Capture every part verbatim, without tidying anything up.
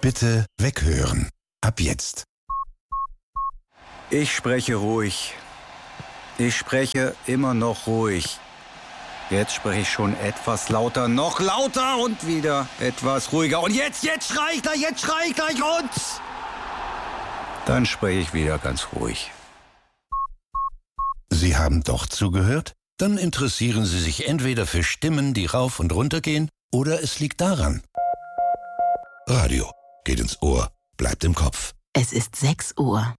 Bitte weghören. Ab jetzt. Ich spreche ruhig. Ich spreche immer noch ruhig. Jetzt spreche ich schon etwas lauter, noch lauter und wieder etwas ruhiger. Und jetzt, jetzt schrei ich gleich, jetzt schrei ich gleich und... Dann spreche ich wieder ganz ruhig. Sie haben doch zugehört? Dann interessieren Sie sich entweder für Stimmen, die rauf und runter gehen, oder es liegt daran. Radio geht ins Ohr, bleibt im Kopf. Es ist sechs Uhr.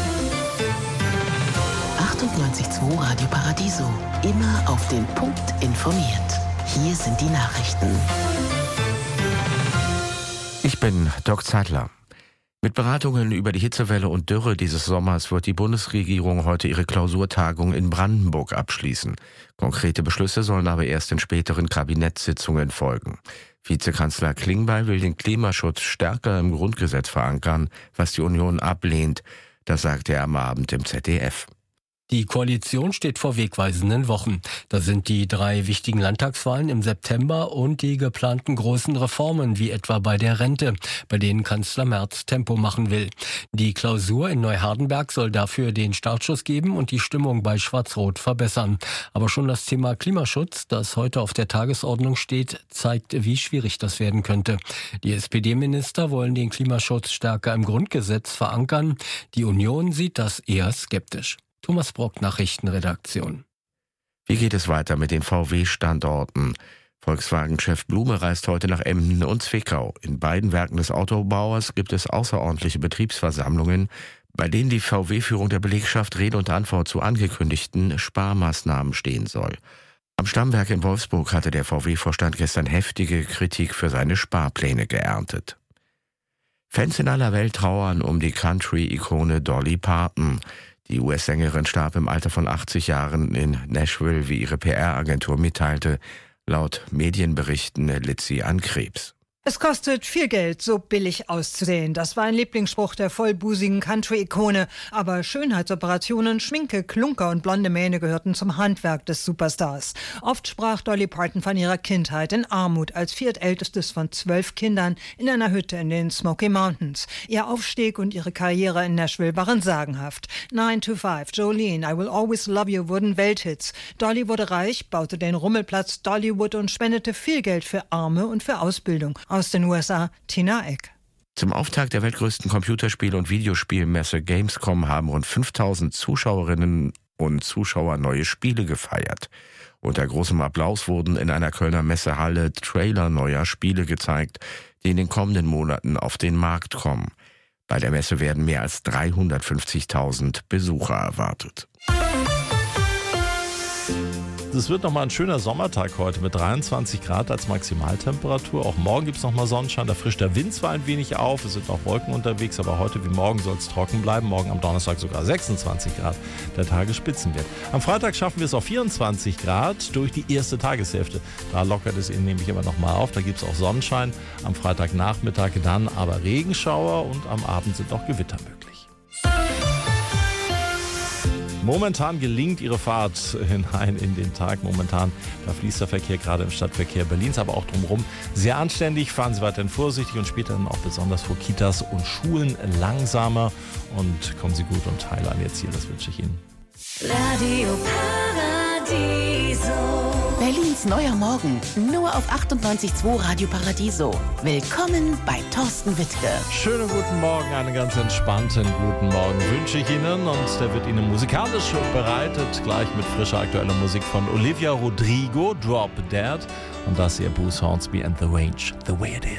achtundneunzig Komma zwei Radio Paradiso. Immer auf den Punkt informiert. Hier sind die Nachrichten. Ich bin Doc Zeitler. Mit Beratungen über die Hitzewelle und Dürre dieses Sommers wird die Bundesregierung heute ihre Klausurtagung in Brandenburg abschließen. Konkrete Beschlüsse sollen aber erst in späteren Kabinettssitzungen folgen. Vizekanzler Klingbeil will den Klimaschutz stärker im Grundgesetz verankern, was die Union ablehnt. Das sagte er am Abend im Z D F. Die Koalition steht vor wegweisenden Wochen. Da sind die drei wichtigen Landtagswahlen im September und die geplanten großen Reformen, wie etwa bei der Rente, bei denen Kanzler Merz Tempo machen will. Die Klausur in Neuhardenberg soll dafür den Startschuss geben und die Stimmung bei Schwarz-Rot verbessern. Aber schon das Thema Klimaschutz, das heute auf der Tagesordnung steht, zeigt, wie schwierig das werden könnte. Die S P D-Minister wollen den Klimaschutz stärker im Grundgesetz verankern. Die Union sieht das eher skeptisch. Thomas Brock, Nachrichtenredaktion. Wie geht es weiter mit den V W-Standorten? Volkswagen-Chef Blume reist heute nach Emden und Zwickau. In beiden Werken des Autobauers gibt es außerordentliche Betriebsversammlungen, bei denen die V W-Führung der Belegschaft Rede und Antwort zu angekündigten Sparmaßnahmen stehen soll. Am Stammwerk in Wolfsburg hatte der V W-Vorstand gestern heftige Kritik für seine Sparpläne geerntet. Fans in aller Welt trauern um die Country-Ikone Dolly Parton. Die U S-Sängerin starb im Alter von achtzig Jahren in Nashville, wie ihre P R-Agentur mitteilte. Laut Medienberichten litt sie an Krebs. Es kostet viel Geld, so billig auszusehen. Das war ein Lieblingsspruch der vollbusigen Country-Ikone. Aber Schönheitsoperationen, Schminke, Klunker und blonde Mähne gehörten zum Handwerk des Superstars. Oft sprach Dolly Parton von ihrer Kindheit in Armut als viertältestes von zwölf Kindern in einer Hütte in den Smoky Mountains. Ihr Aufstieg und ihre Karriere in Nashville waren sagenhaft. nine to five, Jolene, I Will Always Love You wurden Welthits. Dolly wurde reich, baute den Rummelplatz Dollywood und spendete viel Geld für Arme und für Ausbildung. Aus den U S A, Tina Eck. Zum Auftakt der weltgrößten Computerspiel- und Videospielmesse Gamescom haben rund fünftausend Zuschauerinnen und Zuschauer neue Spiele gefeiert. Unter großem Applaus wurden in einer Kölner Messehalle Trailer neuer Spiele gezeigt, die in den kommenden Monaten auf den Markt kommen. Bei der Messe werden mehr als dreihundertfünfzigtausend Besucher erwartet. Es wird nochmal ein schöner Sommertag heute mit dreiundzwanzig Grad als Maximaltemperatur. Auch morgen gibt es nochmal Sonnenschein, da frischt der Wind zwar ein wenig auf, es sind auch Wolken unterwegs, aber heute wie morgen soll es trocken bleiben. Morgen am Donnerstag sogar sechsundzwanzig Grad, der Tagesspitzenwert. Am Freitag schaffen wir es auf vierundzwanzig Grad durch die erste Tageshälfte. Da lockert es Ihnen nämlich immer nochmal auf, da gibt es auch Sonnenschein. Am Freitagnachmittag dann aber Regenschauer und am Abend sind auch Gewitter möglich. Momentan gelingt Ihre Fahrt hinein in den Tag. Momentan, da fließt der Verkehr gerade im Stadtverkehr Berlins, aber auch drumherum sehr anständig. Fahren Sie weiterhin vorsichtig und später dann auch besonders vor Kitas und Schulen langsamer. Und kommen Sie gut und heil an Ihr Ziel, das wünsche ich Ihnen. Radio Paradiso. Berlins neuer Morgen, nur auf achtundneunzig Komma zwei Radio Paradiso. Willkommen bei Thorsten Wittke. Schönen guten Morgen, einen ganz entspannten guten Morgen wünsche ich Ihnen. Und der wird Ihnen musikalisch bereitet, gleich mit frischer aktueller Musik von Olivia Rodrigo, Drop Dead. Und das hier Bruce Hornsby and The Range, The Way It Is.